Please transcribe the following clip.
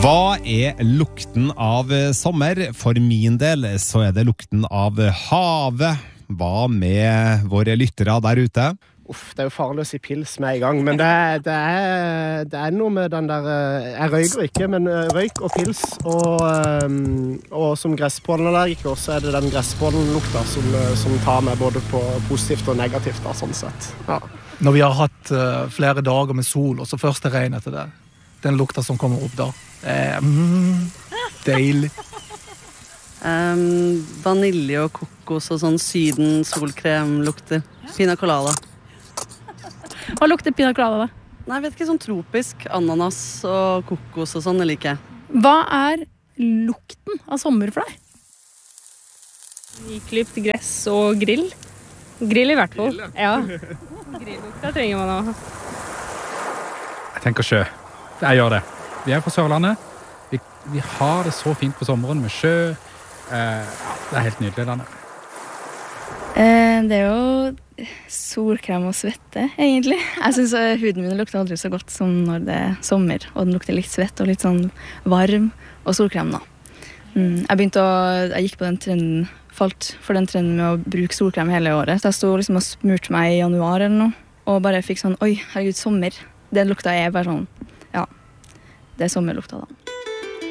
Hva lukten av sommer? For min del så det lukten av havet. Hva med våre lyttere der ute? Det jo farlig å si pils med en gang, men det noe med den der, jeg røyker ikke, men røyk og pils, og som gresspollenallergiker så det den gresspollenlukta som tar meg både på positivt og negativt, da, sånn sett. Ja. Når vi har hatt flere dager med sol, og så først regn etter det, den lukta som kommer opp da, deilig. Vanilje og kokos og sånn syden solkrem lukter. Pina colada. Hva lukter pina colada da? Nei, jeg vet ikke, sånn tropisk. Ananas og kokos og sånn, det liker jeg. Hva lukten av sommer for deg? Nyklipt gress og grill. Grill i hvert fall. Ja. Grillukta trenger man å ha. Jeg tenker sjø. Jeg gjør det. Vi på Sørlandet. Vi har det så fint på sommeren med sjø. Det helt nydelig denne. Det jo solkrem og svette, egentlig. Jeg synes huden min lukter aldri så godt som når det sommer, og den lukter litt svett og litt sånn varm, og solkrem da. Jeg gikk på den trenden, falt for den trenden med å bruke solkrem hele året, så jeg stod liksom og smurte meg i januar eller noe, og bare fikk sånn, oi, herregud, sommer. Den lukta bare sånn, ja, det sommerlukta da.